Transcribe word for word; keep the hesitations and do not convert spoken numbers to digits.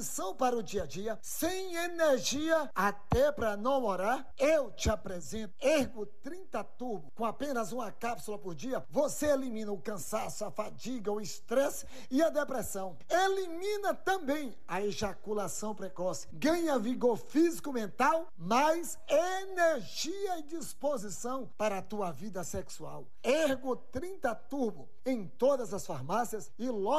São para o dia a dia, sem energia até para namorar, eu te apresento Ergo trinta Turbo. Com apenas uma cápsula por dia, você elimina o cansaço, a fadiga, o estresse e a depressão. Elimina também a ejaculação precoce. Ganha vigor físico, mental, mais energia e disposição para a tua vida sexual. Ergo trinta Turbo em todas as farmácias e lojas